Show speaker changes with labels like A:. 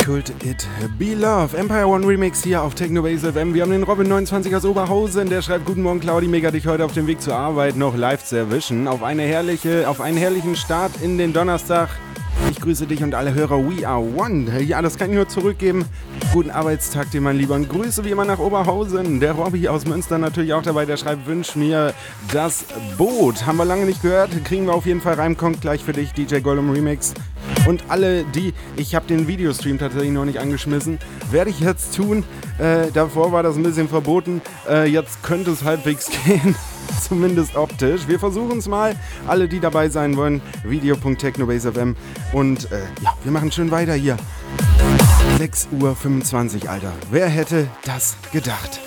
A: Could It Be Love? Empire One Remix hier auf Technobase FM. Wir haben den Robin29 aus Oberhausen, der schreibt: Guten Morgen Claudi, mega dich heute auf dem Weg zur Arbeit noch live zu erwischen. Auf einen herrlichen Start in den Donnerstag. Ich grüße dich und alle Hörer. We are one. Ja, das kann ich nur zurückgeben. Guten Arbeitstag dir, mein Lieber. Und Grüße wie immer nach Oberhausen. Der Robby aus Münster natürlich auch dabei. Der schreibt: Wünsch mir das Boot. Haben wir lange nicht gehört. Kriegen wir auf jeden Fall rein. Kommt gleich für dich. DJ Gollum Remix. Und alle die, ich habe den Videostream tatsächlich noch nicht angeschmissen, werde ich jetzt tun. Davor war das ein bisschen verboten. Jetzt könnte es halbwegs gehen. Zumindest optisch. Wir versuchen es mal. Alle, die dabei sein wollen, video.technobase.fm. Und ja, wir machen schön weiter hier. 6:25 Uhr, Alter. Wer hätte das gedacht?